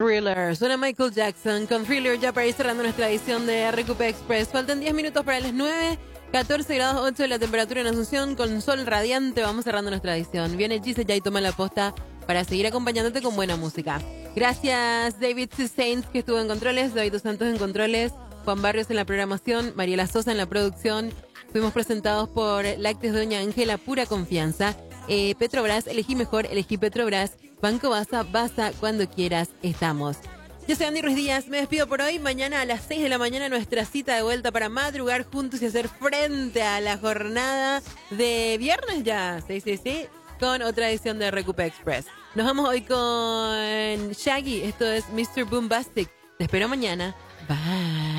Thriller. Suena Michael Jackson con Thriller ya para ir cerrando nuestra edición de RQP Express. Faltan 10 minutos para las 9, 14 grados 8 de la temperatura en Asunción con sol radiante. Vamos cerrando nuestra edición. Viene Gise ya y toma la posta para seguir acompañándote con buena música. Gracias David C. Sainz que estuvo en controles, David Dos Santos en controles, Juan Barrios en la programación, Mariela Sosa en la producción. Fuimos presentados por Lácteos de Doña Ángela, pura confianza. Petrobras, elegí mejor, elegí Petrobras. Banco Basa, Basa, cuando quieras, estamos. Yo soy Andy Ruiz Díaz, me despido por hoy. Mañana a las 6 de la mañana nuestra cita de vuelta para madrugar juntos y hacer frente a la jornada de viernes ya. Sí, con otra edición de RQP Express. Nos vamos hoy con Shaggy, esto es Mr. Boombastic. Te espero mañana. Bye.